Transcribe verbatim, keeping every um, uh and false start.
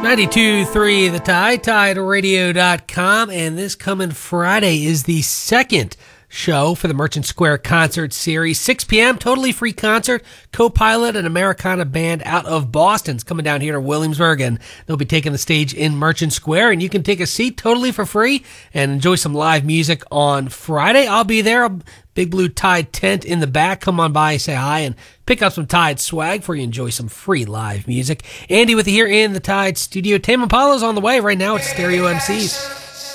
ninety-two point three The Tide, tide radio dot com, and this coming Friday is the second show for the Merchant Square Concert Series. six p.m., totally free concert. Co-Pilot, an Americana band out of Boston, is coming down here to Williamsburg, and they'll be taking the stage in Merchant Square, and you can take a seat totally for free and enjoy some live music on Friday. I'll be there. Big Blue Tide tent in the back. Come on by, say hi, and pick up some Tide swag before you enjoy some free live music. Andy with you here in the Tide studio. Tame Impala's on the way right now. It's Stereo M Cs.